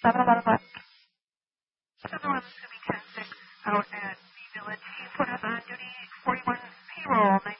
Blah, blah, blah, blah. Someone's going to be 10-6 out at the Village. He's put us on duty 41 payroll.